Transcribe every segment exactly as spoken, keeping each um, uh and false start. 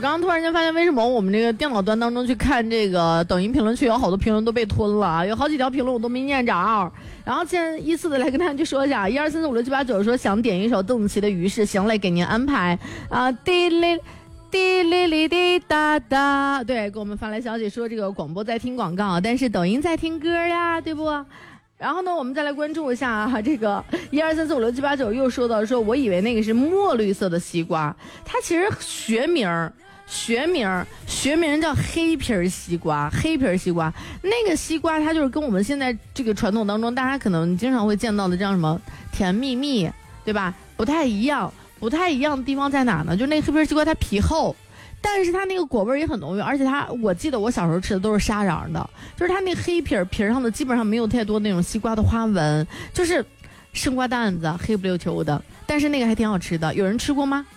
刚刚突然间发现，为什么我们这个电脑端当中去看这个抖音评论区，有好多评论都被吞了，有好几条评论我都没念着。然后现在依次的来跟大家去说一下，一二三四五六七八九说想点一首邓紫棋的《于是》，行嘞，给您安排啊，滴哩滴哩哩滴哒哒，对，给我们发来消息说这个广播在听广告，但是抖音在听歌呀，对不？然后呢，我们再来关注一下啊，这个一二三四五六七八九又说到说，我以为那个是墨绿色的西瓜，它其实学名学名学名叫黑皮西瓜，黑皮西瓜那个西瓜它就是跟我们现在这个传统当中大家可能经常会见到的这样什么甜蜜蜜，对吧？不太一样，不太一样的地方在哪呢？就那个黑皮西瓜它皮厚。但是它那个果味也很浓郁，而且它，我记得我小时候吃的都是沙瓤的，就是它那个黑皮皮上的基本上没有太多那种西瓜的花纹，就是生瓜蛋子黑不溜秋的，但是那个还挺好吃的，有人吃过吗？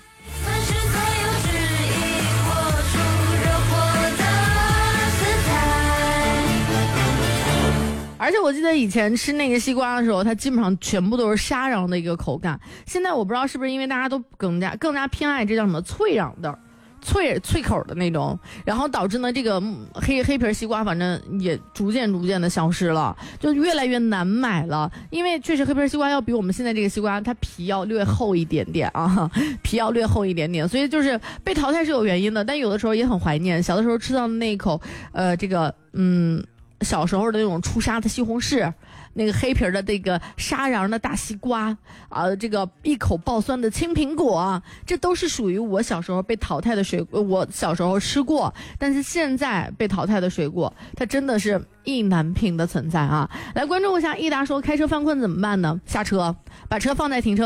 而且我记得以前吃那个西瓜的时候，它基本上全部都是沙瓤的一个口感，现在我不知道是不是因为大家都更加更加偏爱这叫什么脆瓤的脆脆口的那种，然后导致呢这个黑黑皮西瓜反正也逐渐逐渐的消失了，就越来越难买了。因为确实黑皮西瓜要比我们现在这个西瓜它皮要略厚一点点啊，皮要略厚一点点，所以就是被淘汰是有原因的。但有的时候也很怀念小的时候吃到的那一口，呃，这个嗯小时候的那种出沙的西红柿。那个黑皮的这个沙瓤的大西瓜啊，这个一口爆酸的青苹果，这都是属于我小时候被淘汰的水果，我小时候吃过，但是现在被淘汰的水果，它真的是意难平的存在啊！来关注一下益达说开车犯困怎么办呢？下车，把车放在停车